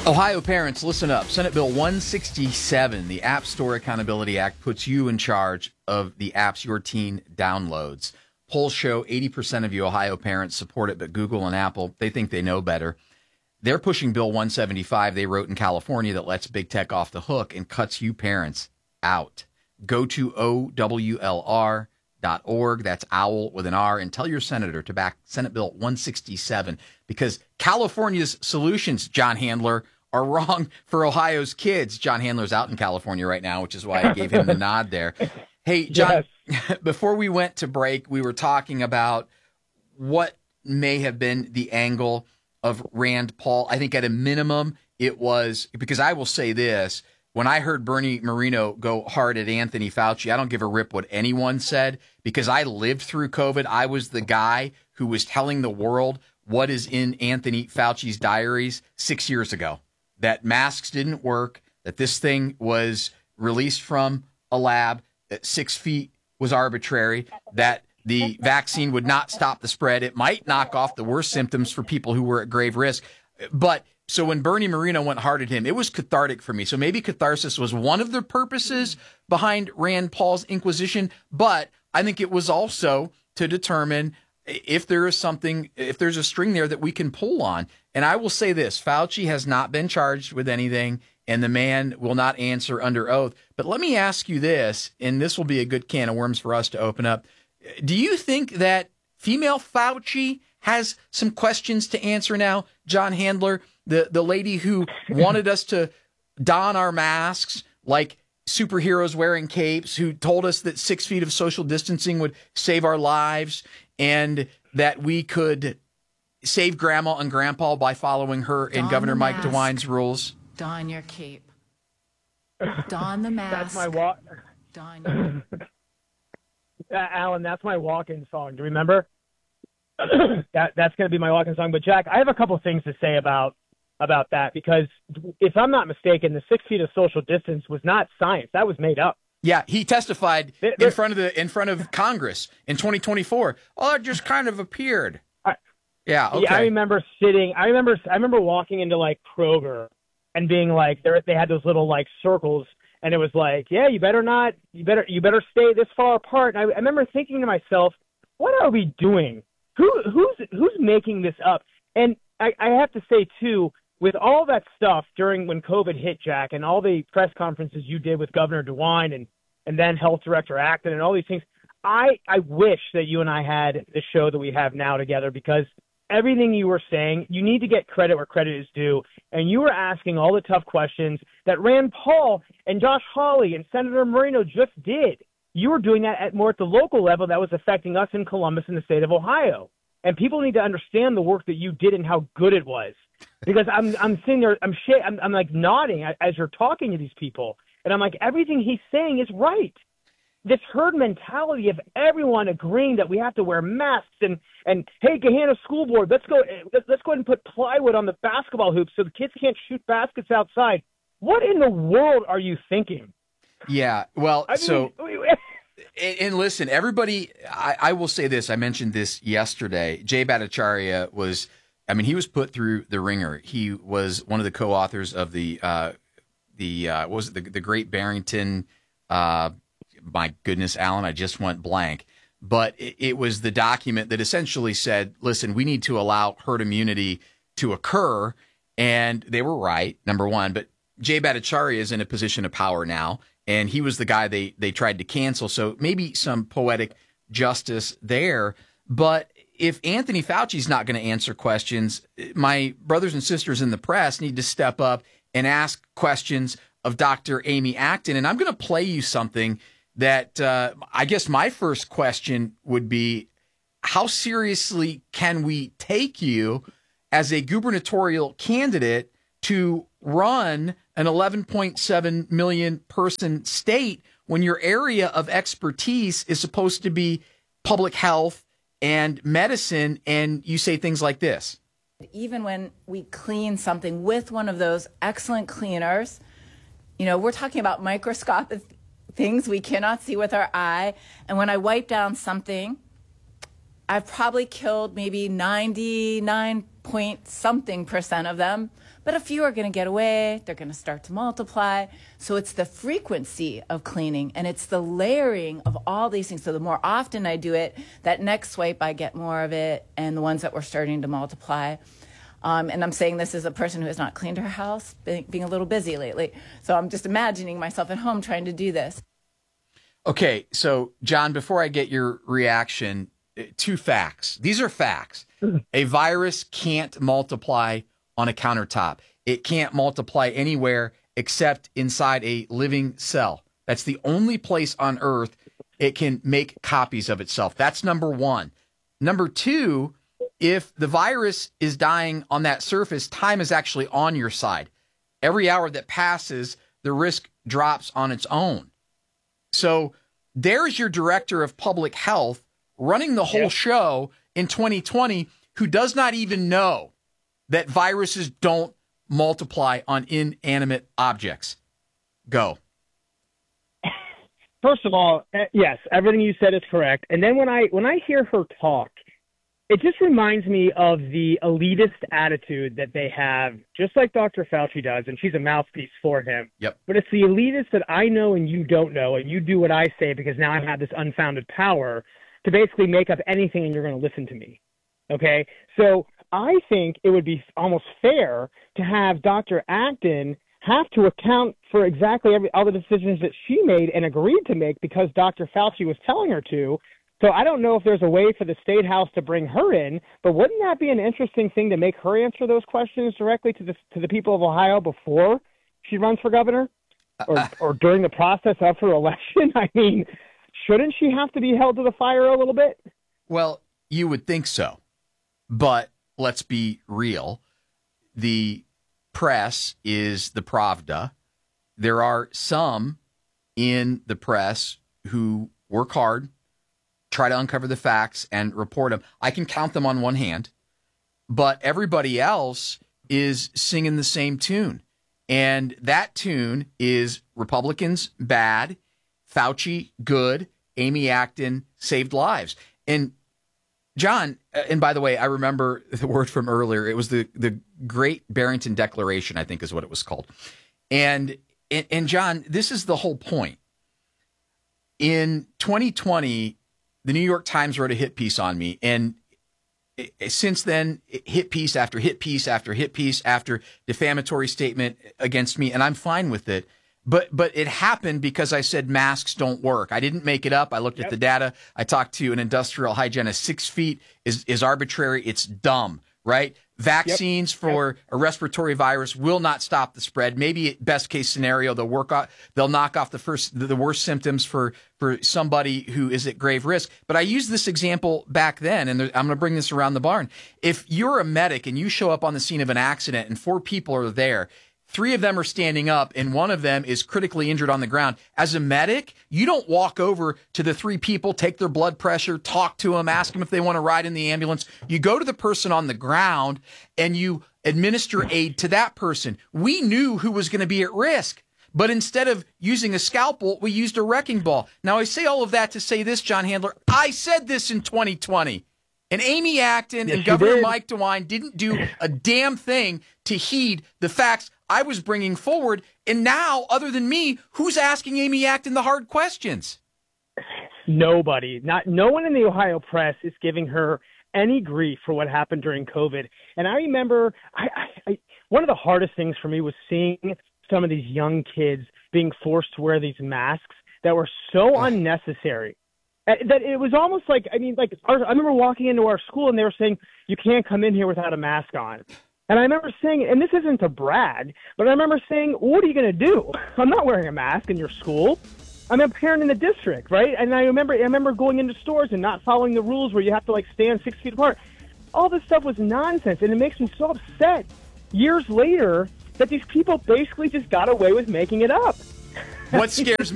Ohio parents, listen up. Senate Bill 167, the App Store Accountability Act, puts you in charge of the apps your teen downloads. Polls show 80% of you Ohio parents support it, but Google and Apple, they think they know better. They're pushing Bill 175 they wrote in California that lets big tech off the hook and cuts you parents out. Go to OWLR.org, that's OWL with an R, and tell your senator to back Senate Bill 167 because California's solutions, John Handler, are wrong for Ohio's kids. John Handler's out in California right now, which is why I gave him the nod there. Hey, John, yes. Before we went to break, we were talking about what may have been the angle of Rand Paul. I think at a minimum it was, because I will say this, when I heard Bernie Moreno go hard at Anthony Fauci, I don't give a rip what anyone said because I lived through COVID. I was the guy who was telling the world what is in Anthony Fauci's diaries 6 years ago. That masks didn't work, that this thing was released from a lab, that 6 feet was arbitrary, that the vaccine would not stop the spread. It might knock off the worst symptoms for people who were at grave risk. But so when Bernie Moreno went hard at him, it was cathartic for me. So maybe catharsis was one of the purposes behind Rand Paul's inquisition. But I think it was also to determine if there is something, if there's a string there that we can pull on. And I will say this, Fauci has not been charged with anything, and the man will not answer under oath. But let me ask you this, and this will be a good can of worms for us to open up. Do you think that female Fauci has some questions to answer now? John Handler, the lady who wanted us to don our masks like superheroes wearing capes, who told us that 6 feet of social distancing would save our lives and that we could save grandma and grandpa by following her and Governor Mike DeWine's rules. Don your cape. Don the mask. That's my walk. Don your... Alan, that's my walk-in song. Do you remember? That's going to be my walk-in song. But Jack, I have a couple things to say about that because if I'm not mistaken, the 6 feet of social distance was not science. That was made up. Yeah, he testified in front of Congress in 2024. Oh, it just kind of appeared. Yeah, okay. Yeah, I remember walking into like Kroger and being like, they had those little like circles, and it was like, yeah, you better stay this far apart. And I remember thinking to myself, what are we doing? Who's making this up? And I have to say too, with all that stuff when COVID hit, Jack, and all the press conferences you did with Governor DeWine and then Health Director Acton and all these things, I wish that you and I had the show that we have now together because everything you were saying, you need to get credit where credit is due. And you were asking all the tough questions that Rand Paul and Josh Hawley and Senator Moreno just did. You were doing that more at the local level that was affecting us in Columbus in the state of Ohio. And people need to understand the work that you did and how good it was. Because I'm sitting there, I'm like nodding as you're talking to these people. And I'm like, everything he's saying is right. This herd mentality of everyone agreeing that we have to wear masks and hey, Gahanna School Board, let's go ahead and put plywood on the basketball hoops so the kids can't shoot baskets outside. What in the world are you thinking? Yeah, well, and listen, everybody, I will say this. I mentioned this yesterday. Jay Bhattacharya he was put through the ringer. He was one of the co-authors of the Great Barrington. My goodness, Alan, I just went blank. But it was the document that essentially said, listen, we need to allow herd immunity to occur. And they were right, number one. But Jay Bhattacharya is in a position of power now. And he was the guy they tried to cancel. So maybe some poetic justice there. But if Anthony Fauci's not going to answer questions, my brothers and sisters in the press need to step up and ask questions of Dr. Amy Acton. And I'm going to play you something that I guess my first question would be, how seriously can we take you as a gubernatorial candidate to run an 11.7 million person state when your area of expertise is supposed to be public health and medicine, and you say things like this? Even when we clean something with one of those excellent cleaners, we're talking about microscopic things we cannot see with our eye. And when I wipe down something, I've probably killed maybe 99% point something percent of them, but a few are going to get away. They're going to start to multiply. So it's the frequency of cleaning, and it's the layering of all these things. So the more often I do it, that next swipe I get more of it, and the ones that were starting to multiply. And I'm saying this as a person who has not cleaned her house, being a little busy lately. So I'm just imagining myself at home trying to do this. Okay, so John, before I get your reaction, 2 facts. These are facts. A virus can't multiply on a countertop. It can't multiply anywhere except inside a living cell. That's the only place on Earth it can make copies of itself. That's number 1. Number 2, if the virus is dying on that surface, time is actually on your side. Every hour that passes, the risk drops on its own. So there's your director of public health running the whole show in 2020 who does not even know that viruses don't multiply on inanimate objects. Go. First of all, yes, everything you said is correct. And then when I hear her talk, it just reminds me of the elitist attitude that they have, just like Dr. Fauci does, and she's a mouthpiece for him. Yep. But it's the elitist that I know and you don't know, and you do what I say because now I have this unfounded power to basically make up anything and you're going to listen to me. Okay? So I think it would be almost fair to have Dr. Acton have to account for exactly all the decisions that she made and agreed to make because Dr. Fauci was telling her to. So I don't know if there's a way for the State House to bring her in, but wouldn't that be an interesting thing to make her answer those questions directly to the people of Ohio before she runs for governor or during the process of her election? I mean, shouldn't she have to be held to the fire a little bit? Well, you would think so, but let's be real. The press is the Pravda. There are some in the press who work hard, try to uncover the facts and report them. I can count them on one hand, but everybody else is singing the same tune. And that tune is Republicans bad, Fauci good, Amy Acton saved lives. And John, and by the way, I remember the word from earlier. It was the Great Barrington Declaration, I think is what it was called. And John, this is the whole point. In 2020, the New York Times wrote a hit piece on me, and since then, hit piece after hit piece after hit piece after defamatory statement against me, and I'm fine with it. But it happened because I said masks don't work. I didn't make it up. I looked at the data. I talked to an industrial hygienist. 6 feet is arbitrary. It's dumb, right? Vaccines for a respiratory virus will not stop the spread. Maybe best case scenario, they'll knock off the worst symptoms for somebody who is at grave risk. But I used this example back then, and I'm going to bring this around the barn. If you're a medic and you show up on the scene of an accident and 4 people are there, 3 of them are standing up and 1 of them is critically injured on the ground. As a medic, you don't walk over to the 3 people, take their blood pressure, talk to them, ask them if they want to ride in the ambulance. You go to the person on the ground and you administer aid to that person. We knew who was going to be at risk, but instead of using a scalpel, we used a wrecking ball. Now, I say all of that to say this, John Handler. I said this in 2020. And Amy Acton and Governor Mike DeWine didn't do a damn thing to heed the facts I was bringing forward. And now, other than me, who's asking Amy Acton the hard questions? Nobody. No one in the Ohio press is giving her any grief for what happened during COVID. And I remember one of the hardest things for me was seeing some of these young kids being forced to wear these masks that were so unnecessary. That it was almost like, I remember walking into our school and they were saying, you can't come in here without a mask on. And I remember saying, and this isn't to brag, but I remember saying, what are you going to do? I'm not wearing a mask in your school. I'm a parent in the district, right? And I remember going into stores and not following the rules where you have to stand 6 feet apart. All this stuff was nonsense, and it makes me so upset years later that these people basically just got away with making it up. What scares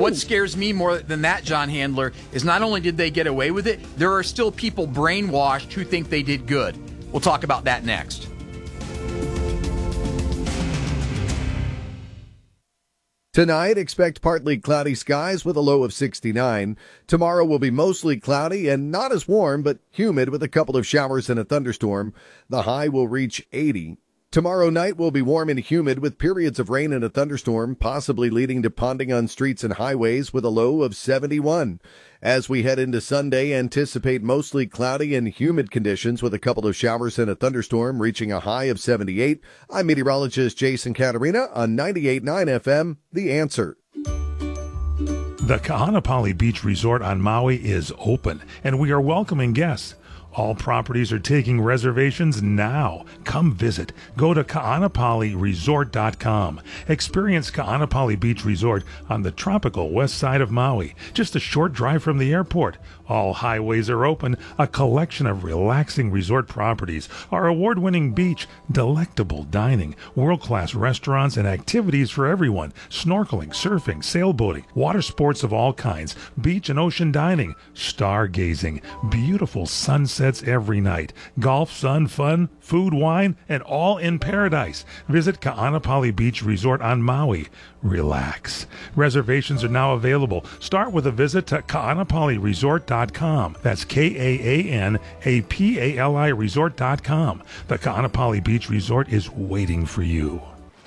me more than that, John Handler, is not only did they get away with it, there are still people brainwashed who think they did good. We'll talk about that next. Tonight, expect partly cloudy skies with a low of 69. Tomorrow will be mostly cloudy and not as warm, but humid with a couple of showers and a thunderstorm. The high will reach 80. Tomorrow night will be warm and humid with periods of rain and a thunderstorm, possibly leading to ponding on streets and highways with a low of 71. As we head into Sunday, anticipate mostly cloudy and humid conditions with a couple of showers and a thunderstorm, reaching a high of 78. I'm meteorologist Jason Caterina on 98.9 FM, The Answer. The Ka'anapali Beach Resort on Maui is open, and we are welcoming guests. All properties are taking reservations now. Come visit. Go to kaanapaliresort.com. Experience Ka'anapali Beach Resort on the tropical west side of Maui, just a short drive from the airport. All highways are open, a collection of relaxing resort properties, our award-winning beach, delectable dining, world-class restaurants and activities for everyone, snorkeling, surfing, sailboating, water sports of all kinds, beach and ocean dining, stargazing, beautiful sunsets every night, golf, sun, fun, food, wine, and all in paradise. Visit Ka'anapali Beach Resort on Maui. Relax. Reservations are now available. Start with a visit to kaanapaliresort.com. That's Kaanapali resort.com. The Ka'anapali Beach Resort is waiting for you.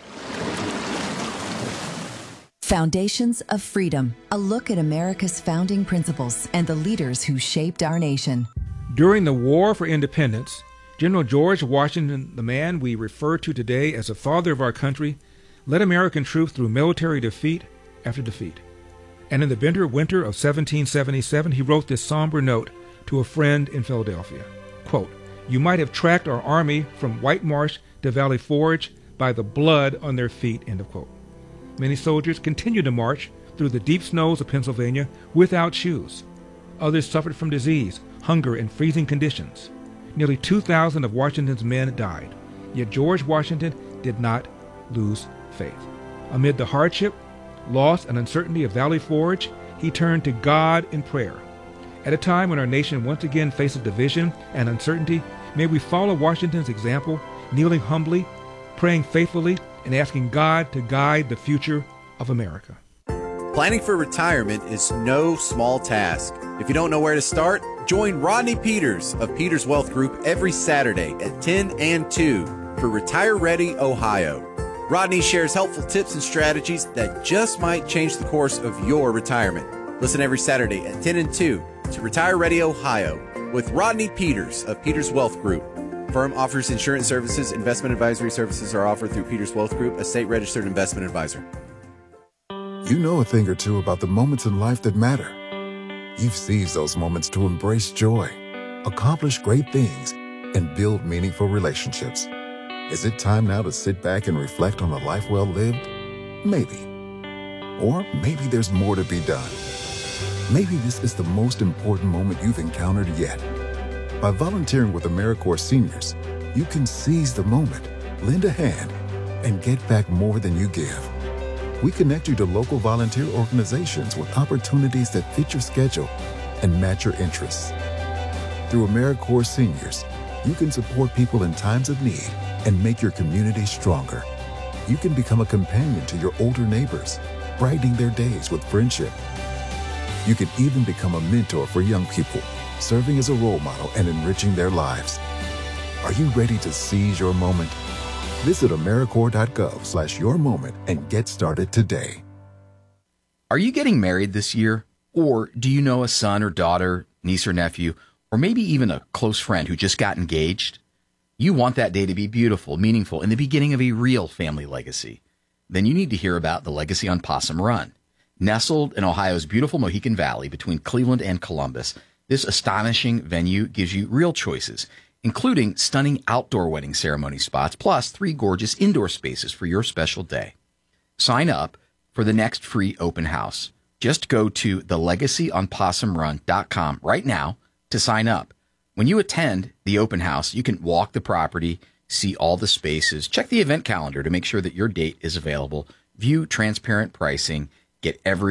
Foundations of Freedom, a look at America's founding principles and the leaders who shaped our nation. During the War for Independence, General George Washington, the man we refer to today as the father of our country, led American troops through military defeat after defeat. And in the bitter winter of 1777, he wrote this somber note to a friend in Philadelphia. Quote, "You might have tracked our army from White Marsh to Valley Forge by the blood on their feet," end of quote. Many soldiers continued to march through the deep snows of Pennsylvania without shoes. Others suffered from disease, hunger, and freezing conditions. Nearly 2,000 of Washington's men died. Yet George Washington did not lose faith. Amid the hardship, loss, and uncertainty of Valley Forge, he turned to God in prayer. At a time when our nation once again faces division and uncertainty, may we follow Washington's example, kneeling humbly, praying faithfully, and asking God to guide the future of America. Planning for retirement is no small task. If you don't know where to start, join Rodney Peters of Peters Wealth Group every Saturday at 10 and 2 for Retire Ready Ohio. Rodney shares helpful tips and strategies that just might change the course of your retirement. Listen every Saturday at 10 and 2 to Retire Ready Ohio with Rodney Peters of Peters Wealth Group. Firm offers insurance services. Investment advisory services are offered through Peters Wealth Group, a state-registered investment advisor. You know a thing or two about the moments in life that matter. You've seized those moments to embrace joy, accomplish great things, and build meaningful relationships. Is it time now to sit back and reflect on a life well lived? Maybe. Or maybe there's more to be done. Maybe this is the most important moment you've encountered yet. By volunteering with AmeriCorps Seniors, you can seize the moment, lend a hand, and get back more than you give. We connect you to local volunteer organizations with opportunities that fit your schedule and match your interests. Through AmeriCorps Seniors, you can support people in times of need and make your community stronger. You can become a companion to your older neighbors, brightening their days with friendship. You can even become a mentor for young people, serving as a role model and enriching their lives. Are you ready to seize your moment? Visit AmeriCorps.gov/yourmoment and get started today. Are you getting married this year? Or do you know a son or daughter, niece or nephew, or maybe even a close friend who just got engaged? You want that day to be beautiful, meaningful, and the beginning of a real family legacy. Then you need to hear about the Legacy on Possum Run. Nestled in Ohio's beautiful Mohican Valley between Cleveland and Columbus, this astonishing venue gives you real choices, including stunning outdoor wedding ceremony spots, plus 3 gorgeous indoor spaces for your special day. Sign up for the next free open house. Just go to thelegacyonpossumrun.com right now to sign up. When you attend the open house, you can walk the property, see all the spaces, check the event calendar to make sure that your date is available, view transparent pricing, get every